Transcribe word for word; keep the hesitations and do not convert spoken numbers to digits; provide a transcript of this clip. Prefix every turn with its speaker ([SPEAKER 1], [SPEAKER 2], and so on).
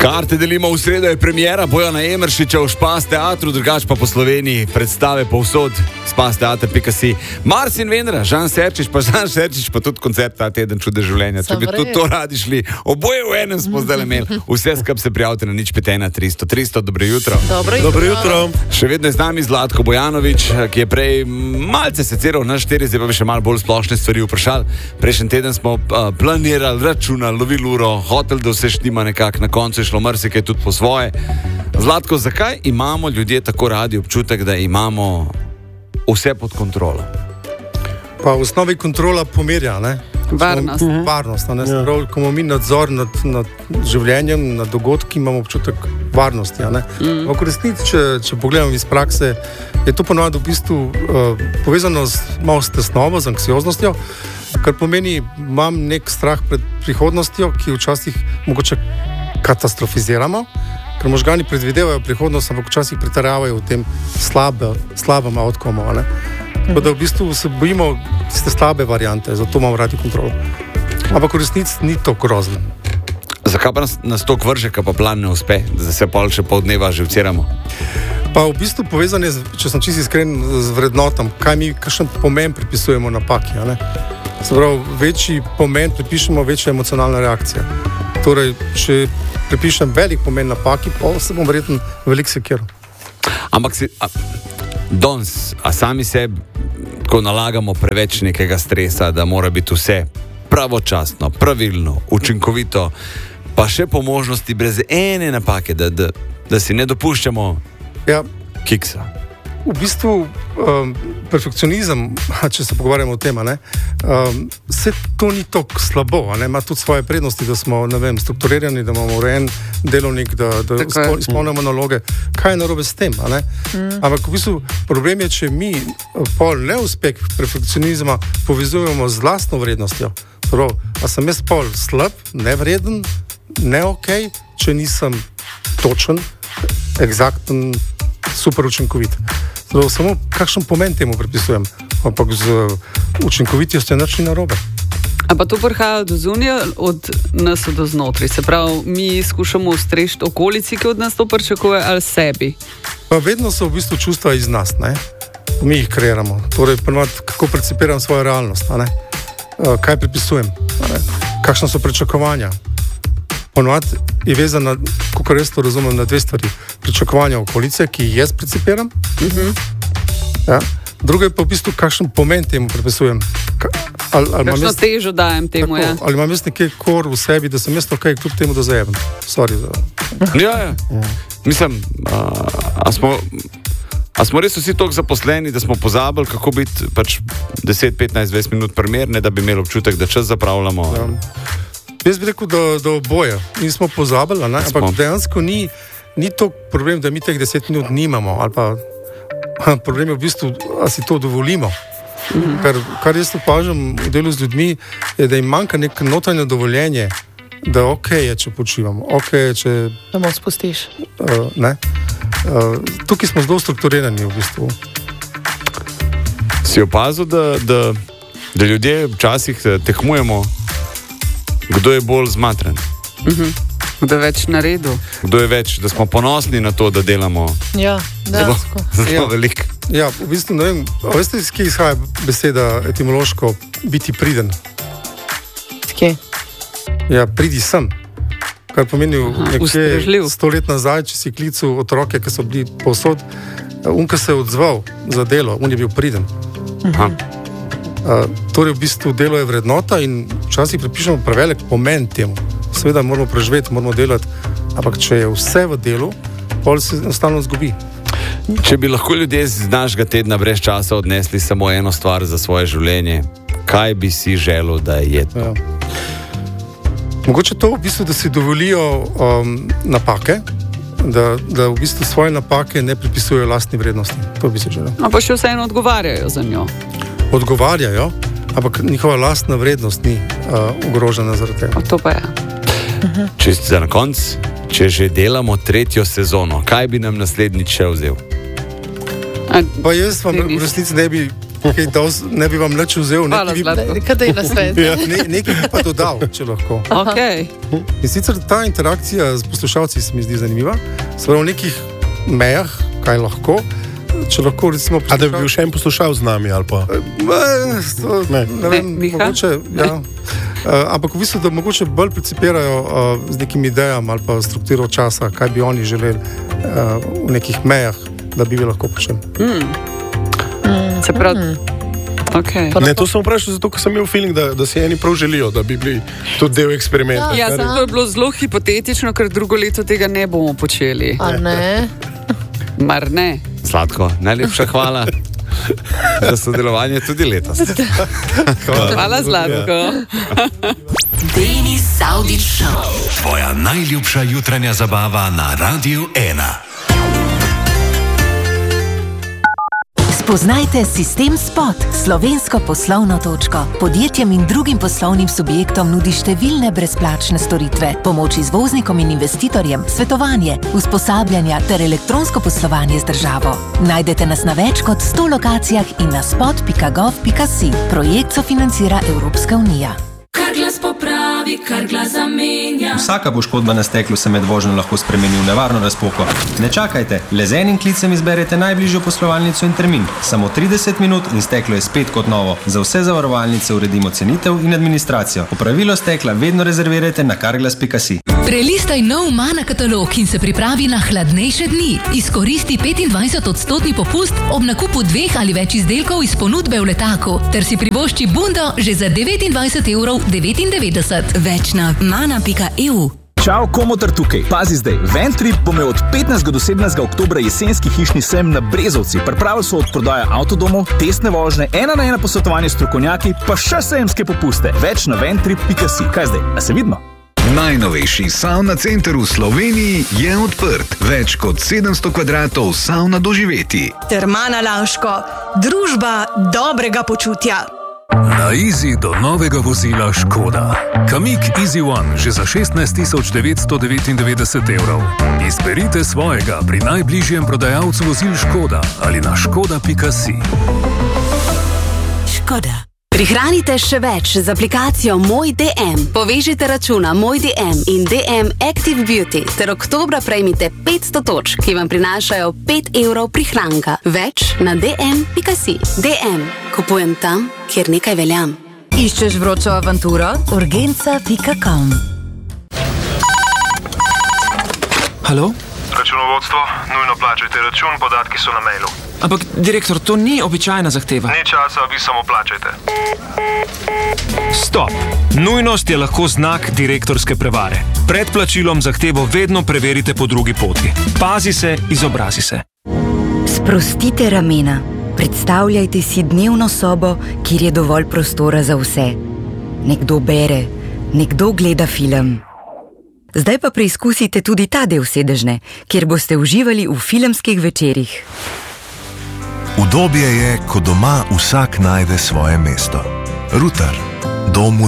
[SPEAKER 1] Karte delimo v sredo, je premiera Bojana Emeršiča v Špas teatru, drugač pa po Sloveniji predstave povsod, spasteater pika si. Marcin Vendra, Žan Serčič, pa Žan Serčič, pa tudi koncert ta teden Čude življenja. Če bi tudi to radi šli, oboje v enem smo zdaj imeli. Vse skup se prijavite na nič pet ena tristo tristo. Dobro jutro.
[SPEAKER 2] Dobro jutro.
[SPEAKER 3] Dobro jutro.
[SPEAKER 1] Še vedno je z nami Zlatko Bojanović, ki je prej malce seceral na štiri, zdaj pa bi še malo bolj splošne stvari vprašali. Prejšnji teden smo uh, planirali, računali, lovili uro, hotel, da vse štima nekako, na koncu je šlo marsikaj tudi po svoje. Zlatko, zakaj imamo ljudje tako radi občutek, da imamo vse pod kontrolo?
[SPEAKER 3] Pa v osnovi kontrola pomirja, ne?
[SPEAKER 2] Varnost.
[SPEAKER 3] Smo, varnost, ne? Ja. Prav, ko imamo mi nadzor nad, nad življenjem, nad dogodki, imamo občutek varnosti, ne? Mm. V resnici, če, če pogledamo iz prakse, je to ponovno v bistvu uh, povezano z malo s tesnobo, z anksioznostjo, kar pomeni, imam nek strah pred prihodnostjo, ki včasih mogoče katastrofiziramo, ker možgani predvidevajo prihodnost, ampak včasih pretiravajo v tem slabe, slabem outcomu, ne? Tako da v bistvu se bojimo tiste slabe variante, zato imamo radi kontrolo. Ampak v resnici ni to grozno.
[SPEAKER 1] Zakaj pa nas, nas to vrže, ka pa plan ne uspe, da se pol še pol dneva živciramo?
[SPEAKER 3] Pa v bistvu povezane, če sem čisto iskren, z vrednotam, kaj mi, kakšen pomen pripisujemo napaki, ne? Se pravi, večji pomen pripišemo, večja emocionalna reakcija. Torej, če pripišem velik pomen napaki, pa se bom verjetno veliko sekiral.
[SPEAKER 1] Ampak si, a, danes, a sami sebi, ko nalagamo preveč nekega stresa, da mora biti vse pravočasno, pravilno, učinkovito, pa še po možnosti brez ene napake, da, da, da si ne dopuščamo
[SPEAKER 3] ja.
[SPEAKER 1] kiksa.
[SPEAKER 3] V bistvu um, perfekcionizem, če se pogovarjamo o tem, ne, um, vse to ni tako slabo, ne, ima tudi svoje prednosti, da smo, ne vem, strukturirani, da imamo urejen delovnik, da, da izpol, izpolnimo naloge. Kaj je narobe s tem, a ne? Mm. Ampak v bistvu problem je, če mi pol neuspeh perfekcionizma povezujemo z lastno vrednostjo. Prav, a sem jaz pol slab, nevreden, ne okej, če nisem točen, eksakten, super učinkovit. Zdaj, samo kakšen pomen temu pripisujem, ampak z učinkovitostjo nič ni narobe.
[SPEAKER 2] A pa to prihaja do zunija, od nas do znotraj. Se pravi, mi skušamo ustrešiti okolici, ki od nas to pričakuje, ali sebi?
[SPEAKER 3] Pa vedno so v bistvu čustva iz nas, ne? Mi jih kreiramo. Torej, ponovadi, kako percipiram svojo realnost, a ne? Kaj pripisujem, a ne? Kakšna so pričakovanja. Ponovadi je vezana, kako jaz to razumem, na dve stvari. Pričakovanja okolice, ki jih jaz precipiram. Uh-huh. Ja. Druga je pa v bistvu, kakšen pomen temu pripisujem. Ka, ali, ali
[SPEAKER 2] kakšno jaz, težo dajem temu,
[SPEAKER 3] tako,
[SPEAKER 2] ja.
[SPEAKER 3] Ali imam jaz nekaj kor v sebi, da sem jaz to kaj kljub temu, da zajebem. Sorry za...
[SPEAKER 1] Ja, ja. ja. Mislim, a, a smo... A smo res vsi toliko zaposleni, da smo pozabili, kako biti pač deset, petnajst, dvajset minut primer, ne da bi imeli občutek, da čas zapravljamo.
[SPEAKER 3] Ja. Jaz bi rekel, da, da oboje. Mi smo pozabili, ne? Ampak dejansko ni, ni to problem, da mi teh deset minut nimamo. Ali pa problem je v bistvu, a si to dovolimo. Mm-hmm. Kar, kar jaz opažam v delu z ljudmi, je, da jim manjka neko notranje dovoljenje, da ok je, če počivamo, ok je, če...
[SPEAKER 4] Da mu spustiš.
[SPEAKER 3] Uh, ne. Uh, tukaj smo zelo strukturirani v bistvu.
[SPEAKER 1] Si opazil, da, da, da ljudje včasih tekmujemo, kdo je bolj zmatran?
[SPEAKER 2] Uh-huh. Kdo je več na redu?
[SPEAKER 1] Kdo je več, da smo ponosni na to, da delamo
[SPEAKER 4] ja,
[SPEAKER 1] zelo, zelo
[SPEAKER 3] ja.
[SPEAKER 1] veliko.
[SPEAKER 3] Ja, v bistvu ne vem, a veste, iz kje izhaja beseda etimološko biti priden?
[SPEAKER 4] Kje?
[SPEAKER 3] Ja, pridi sem. Kar pomeni nekje sto let nazaj, če si klical otroke, ki so bili povsod, un, ki se je odzval za delo, un je bil priden.
[SPEAKER 1] Aha.
[SPEAKER 3] Uh, torej, v bistvu delo je vrednota in včasih pripišemo prevelik pomen temu. Seveda moramo preživeti, moramo delati, ampak če je vse v delu, pol se enostavno zgubi.
[SPEAKER 1] Če bi lahko ljudje z našega tedna brez časa odnesli samo eno stvar za svoje življenje, kaj bi si želel, da je to?
[SPEAKER 3] Ja. Mogoče to v bistvu, da si dovolijo um, napake, da, da v bistvu svoje napake ne pripisujejo lastni vrednosti. To bi si želel.
[SPEAKER 2] A pa še vseeno odgovarjajo za njo.
[SPEAKER 3] Odgovarjajo, ampak njihova lastna vrednost ni uh, ogrožena zaradi tega.
[SPEAKER 2] O, to pa je.
[SPEAKER 4] Uh-huh.
[SPEAKER 1] Čisto za na konc, če že delamo tretjo sezono, kaj bi nam naslednjič še vzel?
[SPEAKER 3] Pa jaz vam v resnici ne bi kaj dost, ne bi vam nič vzel,
[SPEAKER 2] Hvala,
[SPEAKER 3] nekaj bi,
[SPEAKER 2] Zlatko.
[SPEAKER 4] Kaj je na svet?
[SPEAKER 3] ne, nekaj bi pa dodal, če lahko.
[SPEAKER 2] Okay.
[SPEAKER 3] In sicer ta interakcija z poslušalci se mi zdi zanimiva, seveda v nekih mejah, kaj lahko, če lahko recimo
[SPEAKER 5] A da bi bil še en poslušal z nami ali pa?
[SPEAKER 3] Ne, to,
[SPEAKER 5] Ne.
[SPEAKER 3] ne vem,
[SPEAKER 2] Ne, Miha?
[SPEAKER 3] mogoče, ja. Uh, ampak v bistvu, da mogoče bolj precipirajo uh, z nekim idejam ali pa strukturo časa, kaj bi oni želeli uh, v nekih mejah, da bi vi lahko počeli.
[SPEAKER 2] Se pravi, okay.
[SPEAKER 5] Ne, to sem vprašal zato, ker sem imel feeling, da, da si eni prav želijo, da bi bili tudi del eksperimenta.
[SPEAKER 2] Ja,
[SPEAKER 5] kar je-
[SPEAKER 2] to je bilo zelo hipotetično, ker drugo leto tega ne bomo počeli.
[SPEAKER 4] A ne?
[SPEAKER 2] Mar ne?
[SPEAKER 1] Sladko, najlepša hvala za sodelovanje tudi letos.
[SPEAKER 2] Hvala, Zlatko.
[SPEAKER 6] Denis Saudić Show.
[SPEAKER 7] Tvoja najljubša jutranja zabava na Radiu ena.
[SPEAKER 8] Spoznajte Sistem Spot, slovensko poslovno točko. Podjetjem in drugim poslovnim subjektom nudi številne brezplačne storitve, pomoč izvoznikom in investitorjem, svetovanje, usposabljanja ter elektronsko poslovanje z državo. Najdete nas na več kot sto lokacijah in na spot pika gov pika si. Projekt sofinancira Evropska unija.
[SPEAKER 6] Kar glas popravi, kar glas zamenja.
[SPEAKER 9] Vsaka poškodba na steklu se med vožnjo lahko spremeni v nevarno razpoko. Ne čakajte, le z enim klicem izberete najbližjo poslovalnico in termin. Samo trideset minut in steklo je spet kot novo. Za vse zavarovalnice uredimo cenitev in administracijo. Popravilo stekla vedno rezervirajte na karglas pika si.
[SPEAKER 10] Prelistaj nov Mana katalog in se pripravi na hladnejše dni. Izkoristi petindvajset odstotni popust ob nakupu dveh ali več izdelkov iz ponudbe v letaku, ter si privošči bundo že za devetindvajset evrov devetindevetdeset.
[SPEAKER 6] Več na mana pika e u.
[SPEAKER 11] Čau, Komotar tukaj. Pazi zdaj, Ventrip bo imel od petnajstega do sedemnajstega oktobra jesenski hišni sejem na Brezovci. Pripravili so od prodaje avtodomov, testne vožnje, ena na ena posvetovanje s strokovnjaki, pa še sejemske popuste. Več na ventrip pika si. Kaj zdaj? A se vidimo?
[SPEAKER 7] Najnovejši savna center v Sloveniji je odprt. Več kot sedemsto kvadratov savna doživeti.
[SPEAKER 12] Termana Laško, družba dobrega počutja.
[SPEAKER 13] Na Easy do novega vozila Škoda. Kamik Easy One že za šestnajst tisoč devetsto devetindevetdeset evrov. Izberite svojega pri najbližjem prodajalcu vozil Škoda ali na škoda pika si.
[SPEAKER 6] Škoda. Prihranite še več z aplikacijo Moj D M. Povežite računa Moj D M in D M Active Beauty ter oktobra prejmite petsto točk, ki vam prinašajo pet evrov prihranka. Več na d m pika si. D M. Kupujem tam, kjer nekaj veljam.
[SPEAKER 8] Iščeš vročo avanturo? urgenca pika com.
[SPEAKER 14] Halo?
[SPEAKER 15] Računovodstvo, nujno plačajte račun, podatki so na mailu.
[SPEAKER 14] Ampak, direktor, to ni običajna zahteva.
[SPEAKER 15] Ni časa, vi samo plačajte.
[SPEAKER 16] Stop! Nujnost je lahko znak direktorske prevare. Pred plačilom zahtevo vedno preverite po drugi poti. Pazi se, izobrazi se.
[SPEAKER 17] Sprostite ramena. Predstavljajte si dnevno sobo, kjer je dovolj prostora za vse. Nekdo bere, nekdo gleda film. Zdaj pa preizkusite tudi ta del sedežne, kjer boste uživali v filmskih večerih.
[SPEAKER 18] Udobje je, ko doma vsak najde svoje mesto. Ruter. Dom v